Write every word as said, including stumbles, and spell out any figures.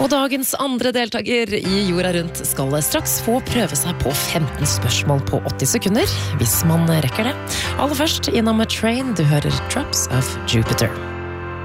Og dagens andre deltaker i Jorda rundt skal straks få prøve seg på femten spørsmål på åtti sekunder, hvis man rekker det. Aller først innom A Train, du hører Drops of Jupiter.